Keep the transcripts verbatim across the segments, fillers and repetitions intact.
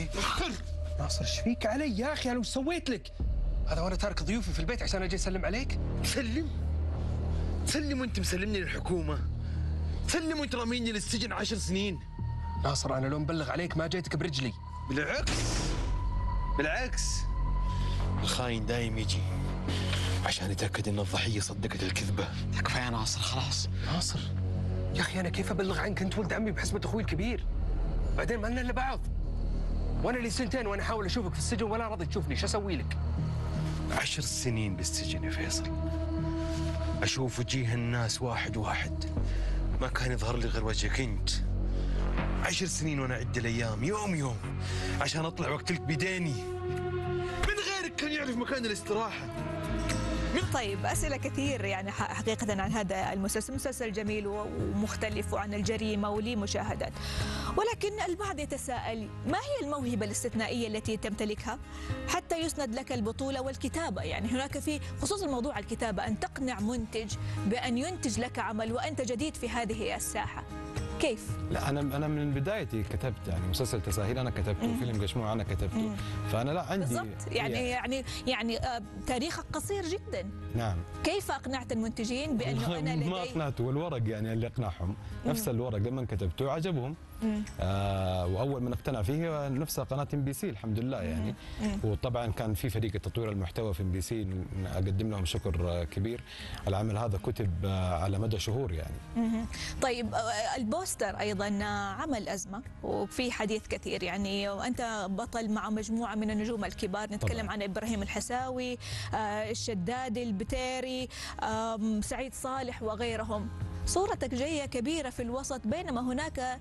ايه؟ ناصر ايش فيك علي يا اخي؟ انا وش سويت لك؟ هذا وانا تارك ضيوفي في البيت عشان اجي اسلم عليك؟ تسلم؟ تسلم وانت مسلمني للحكومة؟ تسلم وانت راميني للسجن عشر سنين؟ ناصر انا لو مبلغ عليك ما جيتك برجلي. بالعكس بالعكس، الخاين دايم يجي عشان يتأكد ان الضحية صدقت الكذبة. تكفى يا ناصر خلاص. ناصر يا اخي انا كيف ابلغ عنك؟ انت ولد عمي بحسبة اخوي الكبير، بعدين ما لنا الا بعض، وانا لي سنتين وانا احاول اشوفك في السجن ولا راضي تشوفني، شو اسوي لك؟ عشر سنين بالسجن يا فيصل، اشوف وجيه الناس واحد واحد، ما كان يظهر لي غير وجهك انت. عشر سنين وانا اعد الايام يوم يوم عشان اطلع واقتلك بيديني، من غيرك كان يعرف مكان الاستراحه. طيب أسئلة كثير يعني حقيقة عن هذا المسلسل، مسلسل جميل ومختلف وعن الجريمة ولي مشاهدات، ولكن البعض يتساءل ما هي الموهبة الاستثنائية التي تمتلكها حتى يسند لك البطولة والكتابة؟ يعني هناك في خصوص الموضوع الكتابة أن تقنع منتج بأن ينتج لك عمل وأنت جديد في هذه الساحة، كيف؟ لا انا انا من بدايتي كتبت، يعني مسلسل تساهيل انا كتبته، فيلم قشموع انا كتبته، مم. فانا لا عندي بالضبط يعني هي. يعني يعني آه تاريخك قصير جدا. نعم. كيف اقنعت المنتجين بانه انا لدي ما اقنعته، والورق يعني اللي اقنعهم نفس الورق لما كتبته عجبهم. آه واول من اقتنع فيه نفسها قناه ام بي سي الحمد لله يعني. مم. وطبعا كان في فريق تطوير المحتوى في ام بي سي اقدم لهم شكر كبير. العمل هذا كتب على مدى شهور يعني. مم. طيب البوستر ايضا عمل ازمه وفي حديث كثير يعني، وانت بطل مع مجموعه من النجوم الكبار، نتكلم طبعا عن ابراهيم الحساوي، الشدادي، البتيري، سعيد صالح وغيرهم. صورتك جاية كبيرة في الوسط، بينما هناك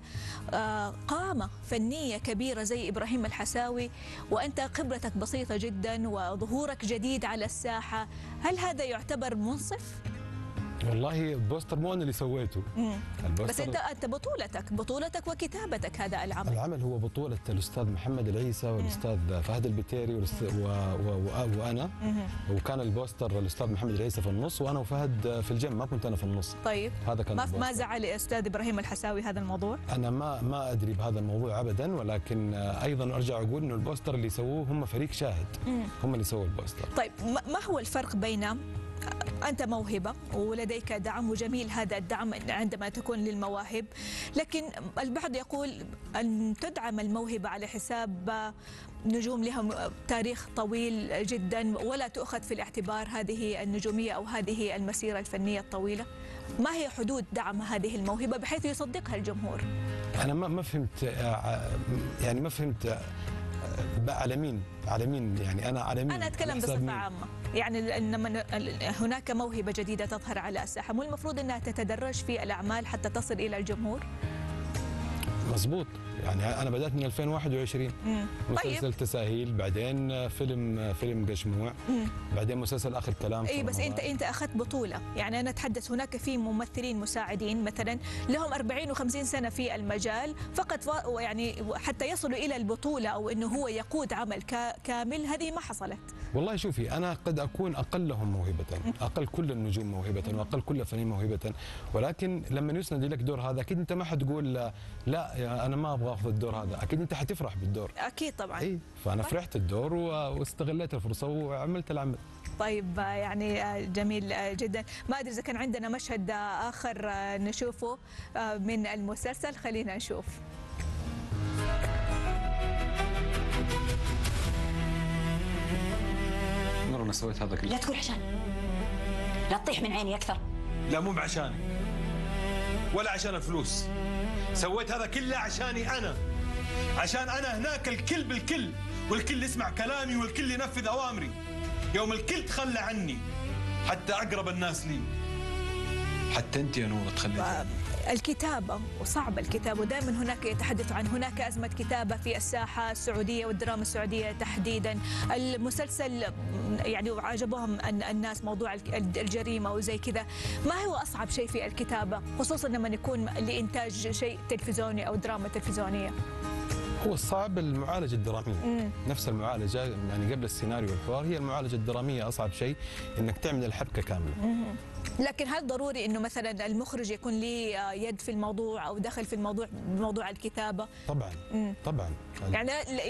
قامة فنية كبيرة زي إبراهيم الحساوي وأنت خبرتك بسيطة جدا وظهورك جديد على الساحة، هل هذا يعتبر منصف؟ والله البوستر مو انا اللي سويته. بس انت انت بطولتك بطولتك وكتابتك هذا العمل. العمل هو بطولة الاستاذ محمد العيسى والاستاذ فهد البتيري و... و... و... وانا. مم. وكان البوستر الاستاذ محمد العيسى في النص وانا وفهد في الجنب، ما كنت انا في النص. طيب هذا كان ما ما زعل الاستاذ ابراهيم الحساوي هذا الموضوع؟ انا ما ما ادري بهذا الموضوع ابدا، ولكن ايضا ارجع اقول انه البوستر اللي سووه هم فريق شاهد. مم. هم اللي سووا البوستر. طيب ما هو الفرق بين أنت موهبة ولديك دعم وجميل هذا الدعم عندما تكون للمواهب، لكن البعض يقول أن تدعم الموهبة على حساب نجوم لهم تاريخ طويل جدا ولا تؤخذ في الاعتبار هذه النجومية أو هذه المسيرة الفنية الطويلة؟ ما هي حدود دعم هذه الموهبة بحيث يصدقها الجمهور؟ أنا ما ما فهمت يعني ما فهمت على مين على مين يعني أنا على مين؟ أنا أتكلم بصفة عامة، يعني إنما هناك موهبة جديدة تظهر على الساحة، مو المفروض أنها تتدرج في الأعمال حتى تصل إلى الجمهور؟ مظبوط، يعني أنا بدأت من ألفين وواحد وعشرين مسلسل طيب. تساهيل، بعدين فيلم فيلم قشموع، بعدين مسلسل آخر كلام. اي بس انت انت اخذت بطولة، يعني انا اتحدث هناك في ممثلين مساعدين مثلا لهم أربعين وخمسين سنة في المجال فقط، يعني حتى يصلوا إلى البطولة او انه هو يقود عمل كامل، هذه ما حصلت. والله شوفي أنا قد أكون أقلهم موهبة، أقل كل النجوم موهبة وأقل كل الفنانين موهبة، ولكن لما يسند لك دور هذا أكيد أنت ما حتقول لا, لا أنا ما أبغى أخذ الدور هذا، أكيد أنت حتفرح بالدور. أكيد طبعا. إيه فأنا فرحت الدور واستغليت الفرصة وعملت العمل. طيب يعني جميل جدا، ما أدري إذا كان عندنا مشهد آخر نشوفه من المسلسل، خلينا نشوف. مرة أنا سويت هذا كله. لا تقول عشان، لا تطيح من عيني أكثر. لا مو بعشاني ولا عشان الفلوس، سويت هذا كله عشاني أنا، عشان أنا هناك الكل بالكل، والكل يسمع كلامي والكل ينفذ أوامري. يوم الكل تخلى عني حتى أقرب الناس لي، حتى أنت يا نور تخليتي عني. الكتابة وصعب الكتابة، ودائما هناك يتحدث عن هناك أزمة كتابة في الساحة السعودية والدراما السعودية تحديدا. المسلسل يعني عجبهم الناس موضوع الجريمة وزي كذا، ما هو أصعب شيء في الكتابة خصوصا لما يكون لإنتاج شيء تلفزيوني أو دراما تلفزيونية؟ هو الصعب المعالجة الدرامية. مم. نفس المعالجة يعني قبل السيناريو والحوار، هي المعالجة الدرامية أصعب شيء، إنك تعمل الحبكة كاملة. مم. لكن هل ضروري إنه مثلا المخرج يكون لي يد في الموضوع أو دخل في الموضوع بموضوع الكتابة؟ طبعا. مم. طبعا يعني